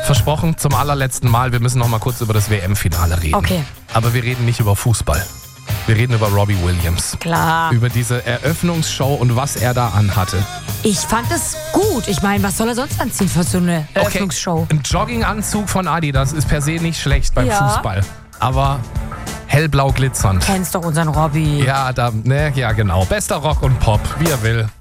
Versprochen, zum allerletzten Mal, wir müssen noch mal kurz über das WM-Finale reden. Okay. Aber wir reden nicht über Fußball. Wir reden über Robbie Williams. Klar. Über diese Eröffnungsshow und was er da anhatte. Ich fand es gut. Ich meine, was soll er sonst anziehen für so eine Eröffnungsshow? Ein Jogginganzug von Adidas ist per se nicht schlecht beim Ja. Fußball. Aber hellblau glitzernd. Kennst doch unseren Robbie. Ja, ja, genau. Bester Rock und Pop, wie er will.